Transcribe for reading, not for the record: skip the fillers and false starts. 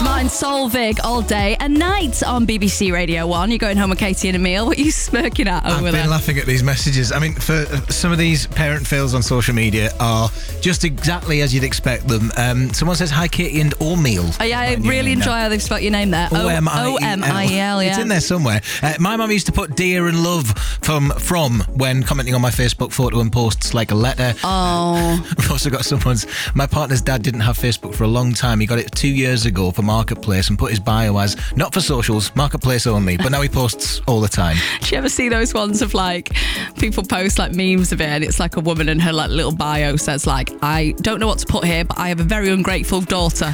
Martin Solveig all day and night on BBC Radio 1. You're going home with Katie and Emil. What are you smirking at over I've there? been laughing at these messages. I mean, for some of these parent fails on social media are just exactly as you'd expect them. Someone says, hi, Katie and O'Meal. Oh, yeah, I really enjoy how they've spelled your name there. O-M-I-E-L, yeah. It's in there somewhere. My mum used to put dear and love from when commenting on my Facebook photo and posts like a letter. Oh. I've also got someone's... My partner's dad didn't have Facebook for a long time. He got it 2 years ago for Marketplace and put his bio as, not for socials, Marketplace only, but now he posts all the time. Do you ever see those ones of like people post like memes of it and it's like a woman and her like little bio says like, I don't know what to put here, but I have a very ungrateful daughter.